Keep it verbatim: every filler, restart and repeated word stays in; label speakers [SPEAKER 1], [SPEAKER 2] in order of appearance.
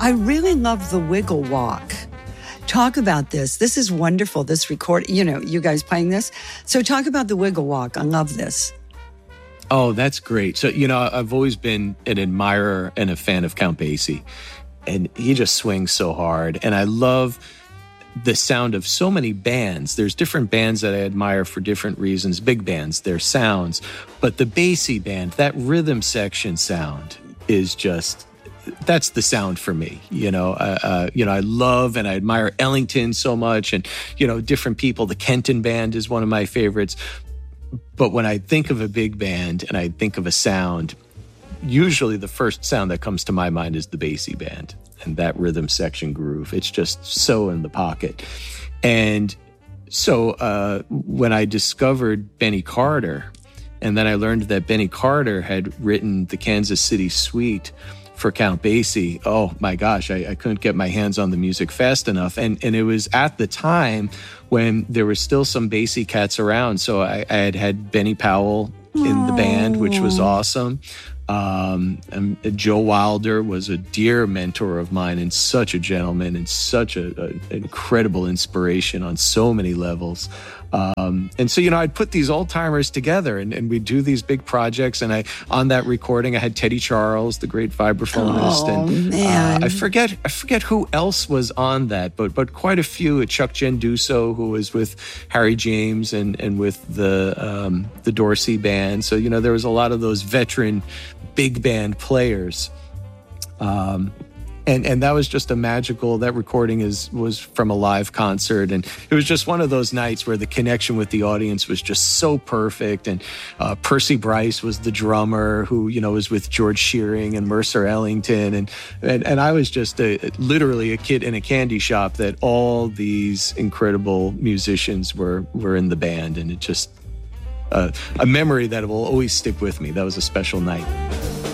[SPEAKER 1] I really love the wiggle walk. Talk about this. This is wonderful, this record, you know, you guys playing this. So talk about the wiggle walk. I love this.
[SPEAKER 2] Oh, that's great. So, you know, I've always been an admirer and a fan of Count Basie, and he just swings so hard. And I love the sound of so many bands. There's different bands that I admire for different reasons, big bands, their sounds. But the Basie band, that rhythm section sound is just, that's the sound for me. You know, uh, uh, you know, I love and I admire Ellington so much, and, you know, different people. The Kenton Band is one of my favorites. But when I think of a big band and I think of a sound, usually the first sound that comes to my mind is the Basie band and that rhythm section groove. It's just so in the pocket. And so uh, when I discovered Benny Carter, and then I learned that Benny Carter had written the Kansas City Suite for Count Basie, oh my gosh, I, I couldn't get my hands on the music fast enough. And and it was at the time when there were still some Basie cats around. So I, I had had Benny Powell in the band, which was awesome. Um, and Joe Wilder was a dear mentor of mine and such a gentleman and such a, a, an incredible inspiration on so many levels. Um, and so, you know, I'd put these old timers together and, and we'd do these big projects. And I, on that recording, I had Teddy Charles, the great vibraphonist.
[SPEAKER 1] Oh,
[SPEAKER 2] and
[SPEAKER 1] man.
[SPEAKER 2] Uh, I forget, I forget who else was on that, but, but quite a few. Chuck Genduso, who was with Harry James and, and with the, um, the Dorsey band. So, you know, there was a lot of those veteran big band players. Um, And and that was just a magical, that recording is was from a live concert. And it was just one of those nights where the connection with the audience was just so perfect. And uh, Percy Bryce was the drummer who, you know, was with George Shearing and Mercer Ellington. And and, and I was just a, literally a kid in a candy shop that all these incredible musicians were, were in the band. And it just, uh, a memory that will always stick with me. That was a special night.